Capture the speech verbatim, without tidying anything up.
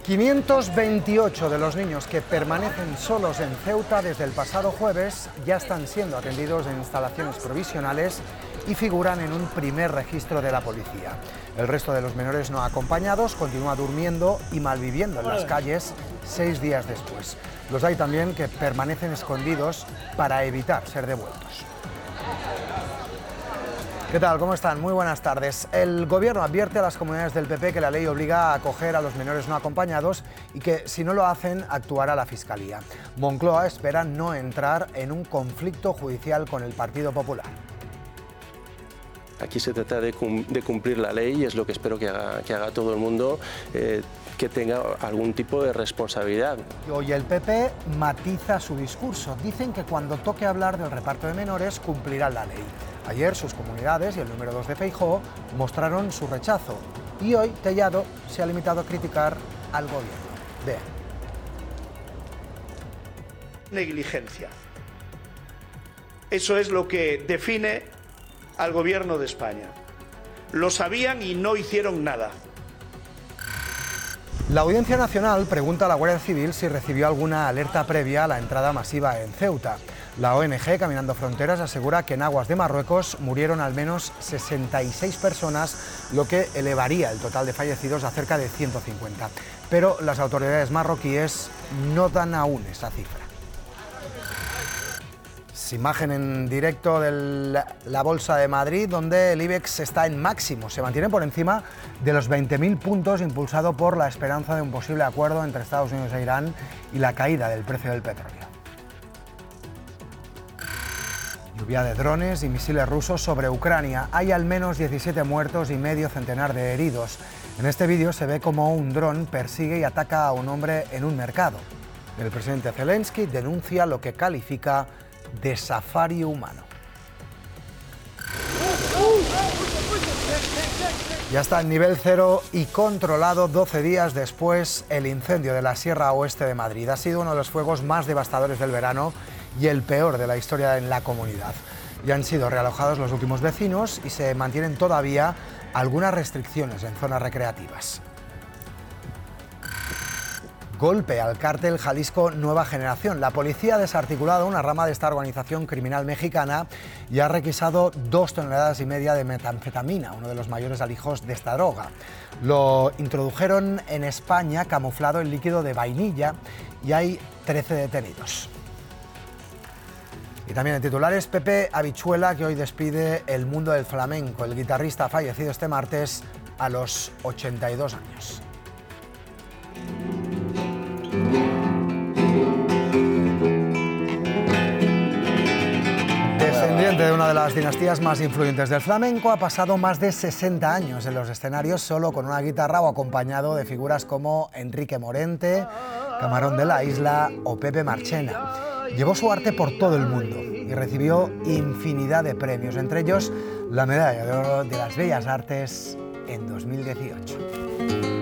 quinientos veintiocho de los niños que permanecen solos en Ceuta desde el pasado jueves ya están siendo atendidos en instalaciones provisionales y figuran en un primer registro de la policía. El resto de los menores no acompañados continúa durmiendo y malviviendo en las calles seis días después. Los hay también que permanecen escondidos para evitar ser devueltos. ¿Qué tal? ¿Cómo están? Muy buenas tardes. El Gobierno advierte a las comunidades del P P que la ley obliga a acoger a los menores no acompañados y que, si no lo hacen, actuará la Fiscalía. Moncloa espera no entrar en un conflicto judicial con el Partido Popular. Aquí se trata de, cum de cumplir la ley y es lo que espero que haga, que haga todo el mundo, eh, que tenga algún tipo de responsabilidad. Hoy el P P matiza su discurso. Dicen que cuando toque hablar del reparto de menores cumplirán la ley. Ayer sus comunidades y el número dos de Feijóo mostraron su rechazo y hoy Tellado se ha limitado a criticar al gobierno. Vean. Negligencia. Eso es lo que define al gobierno de España. Lo sabían y no hicieron nada. La Audiencia Nacional pregunta a la Guardia Civil si recibió alguna alerta previa a la entrada masiva en Ceuta. La O N G Caminando Fronteras asegura que en aguas de Marruecos murieron al menos sesenta y seis personas, lo que elevaría el total de fallecidos a cerca de ciento cincuenta. Pero las autoridades marroquíes no dan aún esa cifra. Imagen en directo de la Bolsa de Madrid, donde el IBEX está en máximo. Se mantiene por encima de los veinte mil puntos, impulsado por la esperanza de un posible acuerdo entre Estados Unidos e Irán y la caída del precio del petróleo. Lluvia de drones y misiles rusos sobre Ucrania. Hay al menos diecisiete muertos y medio centenar de heridos. En este vídeo se ve cómo un dron persigue y ataca a un hombre en un mercado. El presidente Zelensky denuncia lo que califica de safari humano. Ya está en nivel cero y controlado doce días después el incendio de la Sierra Oeste de Madrid. Ha sido uno de los fuegos más devastadores del verano y el peor de la historia en la comunidad. Ya han sido realojados los últimos vecinos y se mantienen todavía algunas restricciones en zonas recreativas. Golpe al cártel Jalisco Nueva Generación. La policía ha desarticulado una rama de esta organización criminal mexicana y ha requisado dos toneladas y media de metanfetamina, uno de los mayores alijos de esta droga. Lo introdujeron en España camuflado en líquido de vainilla y hay trece detenidos. Y también en titulares, Pepe Habichuela, que hoy despide el mundo del flamenco. El guitarrista ha fallecido este martes a los ochenta y dos años. Descendiente de una de las dinastías más influyentes del flamenco, ha pasado más de sesenta años en los escenarios solo con una guitarra o acompañado de figuras como Enrique Morente, Camarón de la Isla o Pepe Marchena. Llevó su arte por todo el mundo y recibió infinidad de premios, entre ellos la Medalla de Oro de las Bellas Artes en dos mil dieciocho.